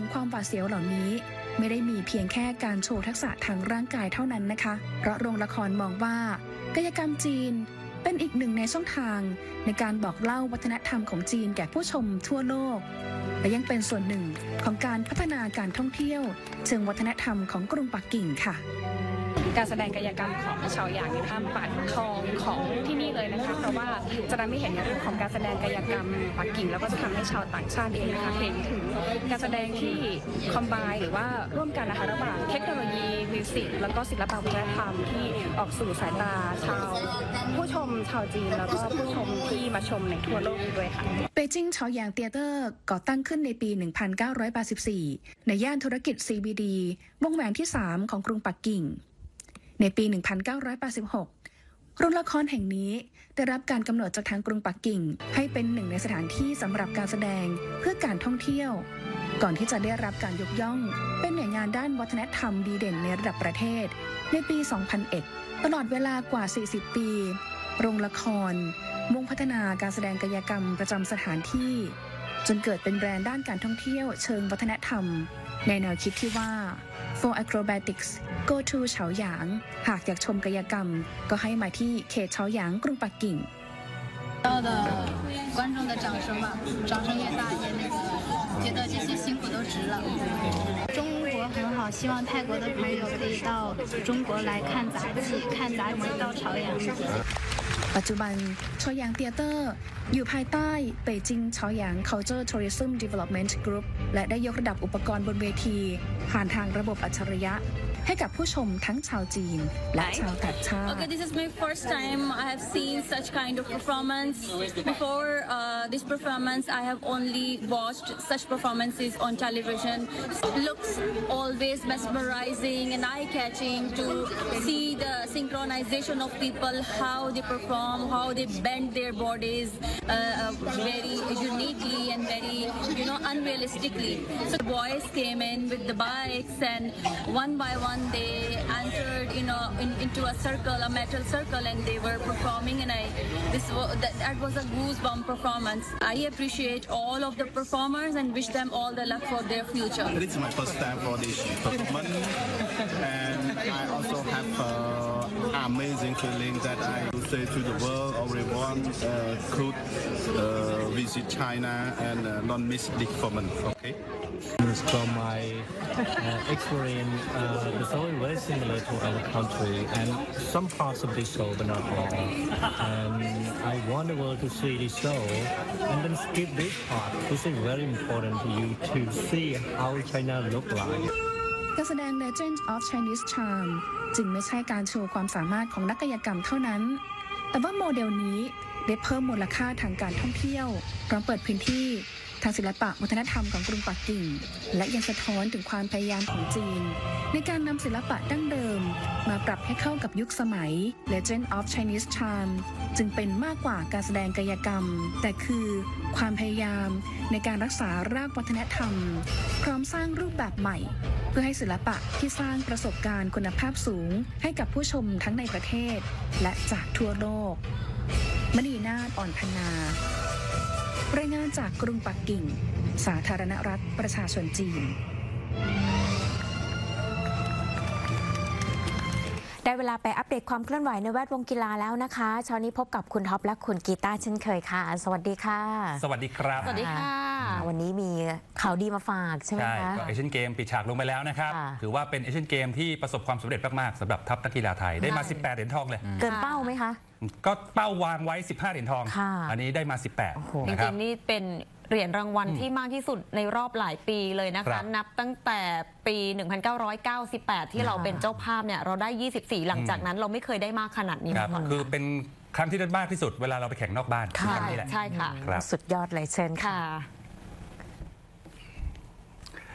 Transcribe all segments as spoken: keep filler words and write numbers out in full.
ความหวาดเสียวเหล่านี้ไม่ได้มีเพียงแค่การโชว์ทักษะทางร่างกายเท่านั้นนะคะเพราะโรงละครมองว่ากายกรรมจีนเป็นอีกหนึ่งในช่องทางในการบอกเล่าวัฒนธรรมของจีนแก่ผู้ชมทั่วโลกและยังเป็นส่วนหนึ่งของการพัฒนาการท่องเที่ยวเชิงวัฒนธรรมของกรุงปักกิ่งค่ะการแสดงกายกรรมของชาวหยางในถ้ำปัดทองของที่นี่เลยนะคะเพราะว่าจะทำให้เห็นในเรื่องของการแสดงกายกรรมปักกิ่งแล้วก็จะทำให้ชาวต่างชาติเองนะคะเห็นถึงการแสดงที่คอมไบน์หรือว่าร่วมกันนะคะระหว่างเทคโนโลยีมิวสิกแล้วก็ศิลปวัฒนธรรมที่ออกสู่สายตาชาวผู้ชมชาวจีนแล้วก็ผู้ชมที่มาชมในทั่วโลกด้วยค่ะเปจิงเฉาหยางเตียเตอร์ก่อตั้งขึ้นในปี หนึ่งพันเก้าร้อยแปดสิบสี่ ในย่านธุรกิจ ซี บี ดี วงแหวนที่ สาม ของกรุงปักกิ่งในปี หนึ่งพันเก้าร้อยแปดสิบหก โรงละครแห่งนี้ได้รับการกำหนดจากทางกรุงปักกิ่งให้เป็นหนึ่งในสถานที่สำหรับการแสดงเพื่อการท่องเที่ยวก่อนที่จะได้รับการยกย่องเป็นหน่วยงานด้านวัฒนธรรมดีเด่นในระดับประเทศในปี สองพันเอ็ด ตลอดเวลากว่า สี่สิบ ปีโรงละครมุ่งพัฒนาการแสดงกายกรรมประจำสถานที่จนเกิดเป็นแบรนด์ด้านการท่องเที่ยวเชิงวัฒนธรรมในแนวคิดที่ว่า for acrobatics go to เฉาหยางหากอยากชมกายกรรมก็ให้มาที่เขตเฉาหยางกรุงปักกิ่ง到的观众的掌声吧，掌声越大，也那个觉得这些辛苦都值了。中国很好，希望泰国的朋友可以到中国来看杂技，看杂技到朝阳。 ปัจจุบันเฉาหยางเตียเตอร์อยู่ภายใต้เป่ยจิงเฉาหยาง Culture Tourism Development Group และได้ยกระดับอุปกรณ์บนเวทีผ่านทางระบบอัจฉริยะให้กับผู้ชมทั้งชาวจีนและชาวต่างชาติ Okay, this is my first time I have seen such kind of performance. Before uh, this performance, I have only watched such performances on television. It looks always mesmerizing and eye-catching to see the synchronization of people, how they perform, how they bend their bodies uh, very uniquely and very, you know, unrealistically. So the boys came in with the bikes and one by one they entered, you know, in, into a circle, a metal circle, and they were performing. And I, this was, that, that was a goosebump performance. I appreciate all of the performers and wish them all the luck for their future. This is my first time for this performance, and I also have uh, amazing feeling that I would say to the world, everyone uh, could uh, visit China and uh, not miss this performance. Okay. From my uh, experience, uh, the show is very similar to our country, and some parts of the show, but not all. And I want the world to see this show, and then skip this part. This is very important to you to see how China look like. การแสดง Legend of Chinese Charm จึงไม่ใช่การโชว์ความสามารถของนักกายกรรมเท่านั้นแต่ว่าโมเดลนี้ได้เพิ่มมูลค่าทางการท่องเที่ยวพร้อมเปิดพื้นที่ทางศิลปะวัฒนธรรมของกรุงปักกิ่งและยังสะท้อนถึงความพยายามของจีนในการนำศิลปะดั้งเดิมมาปรับให้เข้ากับยุคสมัย Legend of Chinese Charm จึงเป็นมากกว่าการแสดงกายกรรมแต่คือความพยายามในการรักษารากวัฒนธรรมพร้อมสร้างรูปแบบใหม่เพื่อให้ศิลปะที่สร้างประสบการณ์คุณภาพสูงให้กับผู้ชมทั้งในประเทศและจากทั่วโลกมณีนาฏ อ่อนพนารายงานจากกรุงปักกิ่งสาธารณรัฐประชาชนจีนได้เวลาไปอัปเดตความเคลื่อนไหวในแวดวงกีฬาแล้วนะคะเช้านี้พบกับคุณท็อปและคุณกีตาร์เช่นเคยค่ะสวัสดีค่ะสวัสดีครับสวัสดีค่ะวันนี้มีข่าวดีมาฝากใช่ไหมคะใช่ก็เอเชียนเกมปิดฉากลงไปแล้วนะครับถือว่าเป็นเอเชียนเกมที่ประสบความสำเร็จมากๆสำหรับทัพนักกีฬาไทยได้มาสิบแปดเหรียญทองเลยเกินเป้าไหมคะก็เป้าวางไว้สิบห้าเหรียญทองอันนี้ได้มาสิบแปดจริงๆนี่เป็นเหรียญรางวัลที่มากที่สุดในรอบหลายปีเลยนะคะนับตั้งแต่ปี หนึ่งพันเก้าร้อยเก้าสิบแปด ที่เราเป็นเจ้าภาพเนี่ยเราได้ยี่สิบสี่หลังจากนั้นเราไม่เคยได้มากขนาดนี้มาก่อนคือเป็นครั้งที่ได้มากที่สุดเวลาเราไปแข่งนอกบ้านครั้งนี้แหละใช่ค่ะสุดยอดเลยเชิญค่ะ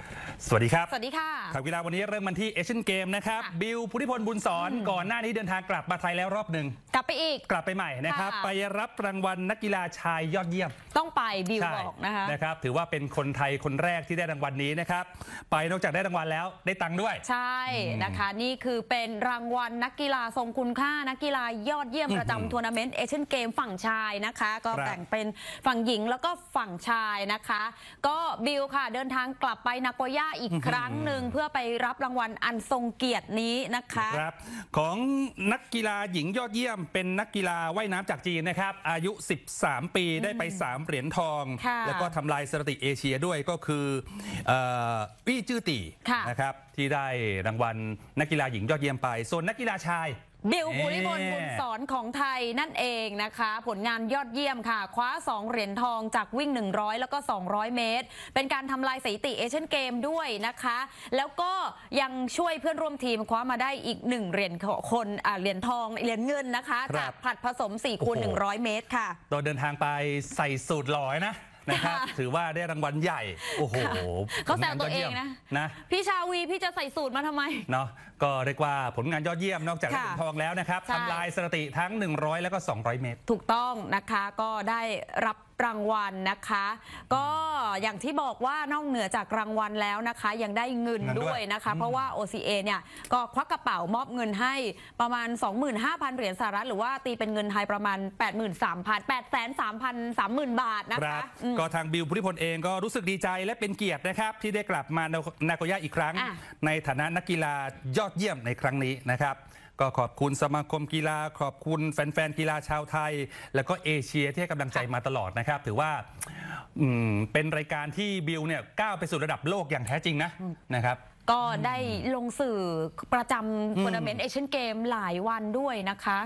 สวัสดีครับสวัสดีค่ะข่าวกีฬาวันนี้เริ่มกันที่เอเชียนเกมนะครับบิลพุทธิพลบุญสอนก่อนหน้านี้เดินทางกลับมาไทยแล้วรอบหนึ่งกลับไปอีกกลับไปใหม่นะครับไปรับรางวัลนักกีฬาชายยอดเยี่ยมต้องไปบิลบอกนะคะนะครับถือว่าเป็นคนไทยคนแรกที่ได้รางวัลนี้นะครับไปนอกจากได้รางวัลแล้วได้ตังค์ด้วยใช่นะคะนี่คือเป็นรางวัลนักกีฬาทรงคุณค่านักกีฬายอดเยี่ยมประจำทัวร์นาเมนต์เอเชียนเกมฝั่งชายนะคะก็แบ่งเป็นฝั่งหญิงแล้วก็ฝั่งชายนะคะก็บิลค่ะเดินทางกลับไปนาโกย่าอีกครั้งหนึ่งเพื่อไปรับรางวัลอันทรงเกียรตินี้นะคะครับของนักกีฬาหญิงยอดเยี่ยมเป็นนักกีฬาว่ายน้ำจากจีนนะครับอายุสิบสามปีได้ไปสามเหรียญทองแล้วก็ทำลายสถิติเอเชียด้วยก็คือวี่จื้อตี่นะครับที่ได้รางวัลนักกีฬาหญิงยอดเยี่ยมไปส่วนนักกีฬาชายบิลพุทธิพลบุญสอนของไทยนั่นเองนะคะผลงานยอดเยี่ยมค่ะคว้าสองเหรียญทองจากวิ่งหนึ่งร้อยแล้วก็สองร้อยเมตรเป็นการทำลายสถิติเอเชียนเกมด้วยนะคะแล้วก็ยังช่วยเพื่อนร่วมทีมคว้ามาได้อีกหนึ่งเหรียญคนอ่าเหรียญทองเหรียญเงินนะคะจากผลัดผสมสี่คูณหนึ่งร้อยเมตรค่ะตอนเดินทางไปใส่สูตรลอยนะนะครับถือว่าได้รางวัลใหญ่โอ้โหเขาแซวตัวเองนะนะพี่ชาวีพี่จะใส่สูตรมาทำไมเนาะก็เรียกว่าผลงานยอดเยี่ยมนอกจากเหรียญทองแล้วนะครับทำลายสถิติทั้งหนึ่งร้อยแล้วก็สองร้อยเมตรถูกต้องนะคะก็ได้รับรางวัลนะคะก็อย่างที่บอกว่านอกเหนือจากรางวัลแล้วนะคะยังได้เงินด้วยนะคะเพราะว่า โอ ซี เอ เนี่ยก็ควักกระเป๋ามอบเงินให้ประมาณ สองหมื่นห้าพัน เหรียญสหรัฐหรือว่าตีเป็นเงินไทยประมาณ แปดหมื่นสามพัน แปดแสนสามพัน สามหมื่น บาทนะคะก็ทางบิลพุทธิพลเองก็รู้สึกดีใจและเป็นเกียรตินะครับที่ได้กลับมานาโกย่าอีกครั้งในฐานะนักกีฬายอดเยี่ยมในครั้งนี้นะครับก็ขอบคุณสมาคมกีฬาขอบคุณแฟนๆกีฬาชาวไทยแล้วก็เอเชียที่ให้กำลังใจมาตลอดนะครับถือว่าเป็นรายการที่บิลเนี่ยก้าวไปสู่ระดับโลกอย่างแท้จริงนะนะครับก็ได้ลงสื่อประจำทัวร์นาเมนต์เอเชียนเกมหลายวันด้วยนะคะ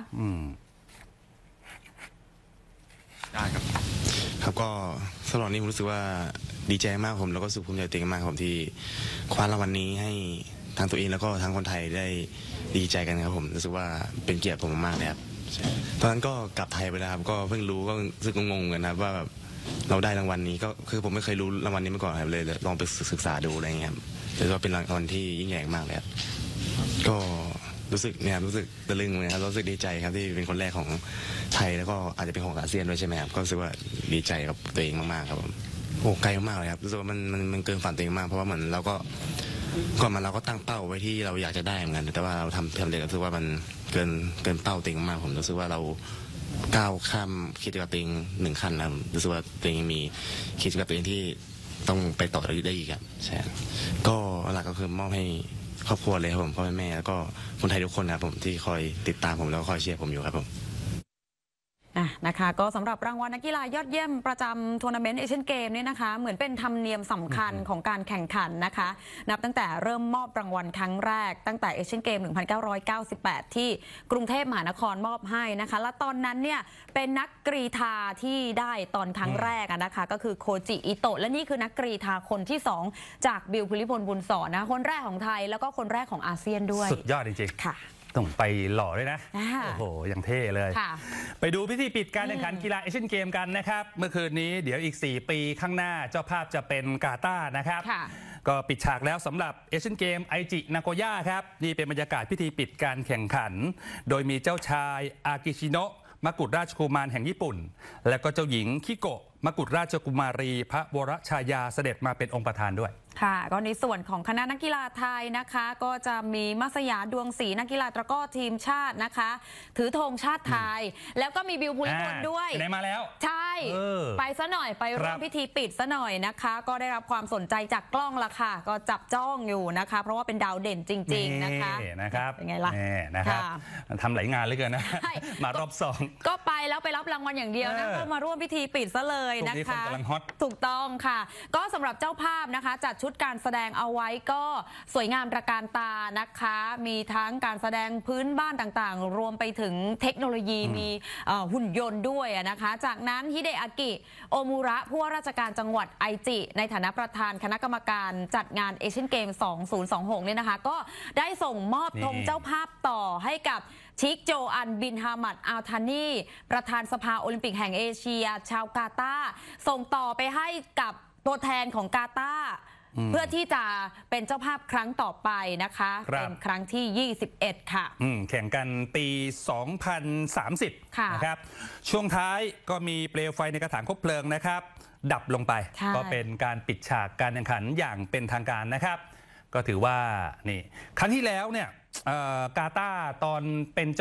ได้ครับครับก็สำหรับนี้ผมรู้สึกว่าดีใจมากผมแล้วก็สุขภูมิใจตัวเองมากผมที่คว้ารางวัลนี้ให้ทางตัวเองแล้วก็ทางคนไทยได้ดีใจกันครับผมรู้สึกว่าเป็นเกียรติผมมากเลยครับตอนนั้นก็กลับไทยไปแล้วครับก็เพิ่งรู้ก็รู้สึกงงๆกันนะว่าแบบเราได้รางวัลนี้ก็คือผมไม่เคยรู้รางวัลนี้มาก่อนครับเลยลองไปศึกษาดูอะไรเงี้ยครับแต่ว่าเป็นรางวัลที่ยิ่งใหญ่มากเลยครับก็รู้สึกเนี่ยรู้สึกตะลึงเลยครับรู้สึกดีใจครับที่เป็นคนแรกของไทยแล้วก็อาจจะเป็นของอาเซียนด้วยใช่ไหมครับก็รู้สึกว่าดีใจกับตัวเองมากๆครับผมโอ้ไกลมากเลยครับรู้สึกว่ามันมันมันเกินฝันตัวเองมากเพราะว่าเหมือนเราก็ก่อนมาเราก็ตั้งเป้าไว้ที่เราอยากจะได้เหมือนกันแต่ว่าเราทำทำเด็กรู้สึกว่ามันเกินเกินเป้าตัวเองมากผมรู้สึกว่าเราก้าวข้ามคิดกับตัวเองหนึ่งขั้นแล้วรู้สึกว่าตัวเองมีคิดกับตัวเองที่ต้องไปต่อได้อีกครับใช่ก็หลักก็คือมอบให้ครอบครัวเลยครับผมพ่อแม่แล้วก็คนไทยทุกคนนะครับผมที่คอยติดตามผมแล้วก็คอยเชียร์ผมอยู่ครับผมนะคะก็สำหรับรางวัลนักกีฬายอดเยี่ยมประจำทัวร์นาเมนต์เอเชียนเกมเนี่ยนะคะเหมือนเป็นธรรมเนียมสำคัญของการแข่งขันนะคะนับตั้งแต่เริ่มมอบรางวัลครั้งแรกตั้งแต่เอเชียนเกมหนึ่งพันเก้าร้อยเก้าสิบแปดที่กรุงเทพมหานครมอบให้นะคะและตอนนั้นเนี่ยเป็นนักกรีฑาที่ได้ตอนครั้งแรกนะคะก็คือโคจิอิโตะและนี่คือนักกรีฑาคนที่สองจากบิลพุทธิพลบุญสอนนะคนแรกของไทยแล้วก็คนแรกของอาเซียนด้วยสุดยอดจริงๆค่ะต้องไปหล่อด้วยนะโอ้โหอย่างเท่เลยไปดูพิธีปิดการแข่งขันกีฬาเอเชียนเกมกันนะครับเมื่อคืนนี้เดี๋ยวอีกสี่ปีข้างหน้าเจ้าภาพจะเป็นกาตาร์นะครับก็ปิดฉากแล้วสำหรับเอเชียนเกมไอจินาโกย่าครับนี่เป็นบรรยากาศพิธีปิดการแข่งขันโดยมีเจ้าชายอากิชิโนะมกุฎราชกุมารแห่งญี่ปุ่นและก็เจ้าหญิงคิโกะมกุฎราชกุมารีพระวรชายาเสด็จมาเป็นองค์ประธานด้วยค่ะก็ในส่วนของคณะนักกีฬาไทยนะคะก็จะมีมัสยาดวงศรีนักกีฬาตะกร้อทีมชาตินะคะถือธงชาติไทยแล้วก็มีบิลพุทธิพลด้วยไหนมาแล้วใช่ไปซะหน่อยไปร่วมพิธีปิดซะหน่อยนะคะก็ได้รับความสนใจจากกล้องละค่ะก็จับจ้องอยู่นะคะเพราะว่าเป็นดาวเด่นจริงๆนะคะนะครับเป็นไงล่ะนะครับทำหลายงานเลยเกินนะมารอบสองก็ไปแล้วไปรับรางวัลอย่างเดียวนะก็มาร่วมพิธีปิดซะเลยนะคะถูกต้องค่ะก็สำหรับเจ้าภาพนะคะจัดชุดการแสดงเอาไว้ก็สวยงามตระการตานะคะมีทั้งการแสดงพื้นบ้านต่างๆรวมไปถึงเทคโนโลยีมีหุ่นยนต์ด้วยนะคะจากนั้นฮิเดอากิโอมูระผู้ว่าราชการจังหวัดไอจิในฐานะประธานคณะกรรมการจัดงานเอเชียนเกมสองพันยี่สิบหกเนี่ยนะคะก็ได้ส่งมอบธงเจ้าภาพต่อให้กับชิคโจอันบินฮามัดอัลทานีประธานสภาโอลิมปิกแห่งเอเชียชาวกาตาร์ส่งต่อไปให้กับตัวแทนของกาตาร์เพื่อที่จะเป็นเจ้าภาพครั้งต่อไปนะคะเป็นครั้งที่ยี่สิบเอ็ดค่ะแข่งกันปีสองพันสามสิบนะครับช่วงท้ายก็มีเปลวไฟในกระถางคบเพลิงนะครับดับลงไปก็เป็นการปิดฉากการแข่งขันอย่างเป็นทางการนะครับก็ถือว่านี่ครั้งที่แล้วเนี่ยกาตาร์ตอนเป็น